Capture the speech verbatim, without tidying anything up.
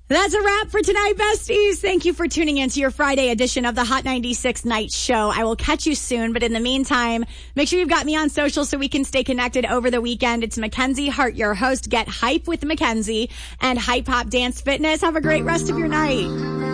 That's a wrap for tonight, besties. Thank you for tuning in to your Friday edition of the Hot ninety-six Night Show. I will catch you soon, but in the meantime, make sure you've got me on social so we can stay connected over the weekend. It's Mackenzie Hart, your host. Get hype with Mackenzie and Hype Hop Dance Fitness. Have a great rest of your night.